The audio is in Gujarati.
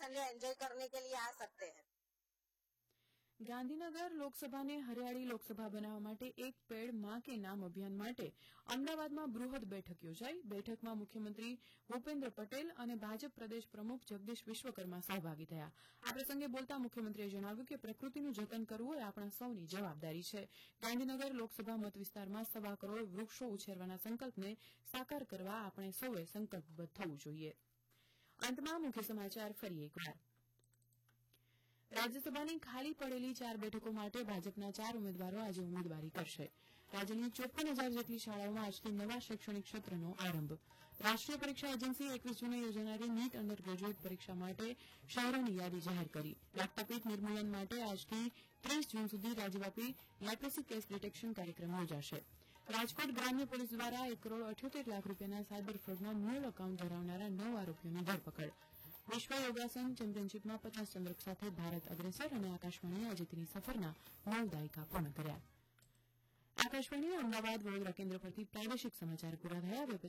संडे एंजॉय करने के लिए आ सकते हैं। ગાંધીનગર લોકસભાને હરિયાળી લોકસભા બનાવવા માટે એક પેડ માં કે નામ અભિયાન માટે અમદાવાદમાં બૃહદ બેઠક યોજાઈ. બેઠકમાં મુખ્યમંત્રી ભૂપેન્દ્ર પટેલ અને ભાજપ પ્રદેશ પ્રમુખ જગદીશ વિશ્વકર્મા સહભાગી થયા. આ પ્રસંગે બોલતા મુખ્યમંત્રીએ જણાવ્યું કે પ્રકૃતિનું જતન કરવું એ આપણા સૌની જવાબદારી છે. ગાંધીનગર લોકસભા મતવિસ્તારમાં 1.25 કરોડ વૃક્ષો ઉછેરવાના સંકલ્પને સાકાર કરવા આપણે સૌએ સંકલ્પબદ્ધ થવું જોઈએ. અંતમાં મુખ્ય સમાચાર ફરી એકવાર. રાજ્યસભાની ખાલી પડેલી 4 બેઠકો માટે ભાજપના 4 ઉમેદવારો આજે ઉમેદવારી કરશે. રાજ્યની 54,000 જેટલી શાળાઓમાં આજથી નવા શૈક્ષણિક સત્રનો આરંભ. રાષ્ટ્રીય પરીક્ષા એજન્સીએ 21 જૂને યોજાનારી નીટ અંડર ગ્રેજ્યુએટ પરીક્ષા માટે શહેરોની યાદી જાહેર કરી. રક્તપીત નિર્મૂલન માટે આજથી 30 જૂન સુધી રાજ્યવ્યાપી લેપ્રસી કેસ ડિટેક્શન કાર્યક્રમ યોજાશે. રાજકોટ ગ્રામ્ય પોલીસ દ્વારા 1 કરોડ 78 લાખ રૂપિયાના સાયબર ફ્રોડના મૂળ એકાઉન્ટ ધરાવનારા 9 આરોપીઓની ધરપકડ. વિશ્વ યોગાસન ચેમ્પિયનશીપમાં 50 ચંદ્રક સાથે ભારત અગ્રેસર અને આકાશવાણીએ આજે તેની સફરના 9 દાયકા પૂર્ણ કર્યા. આકાશવાણી અમદાવાદ વડોદરા કેન્દ્ર પરથી પ્રાદેશિક સમાચાર પૂરા થયા.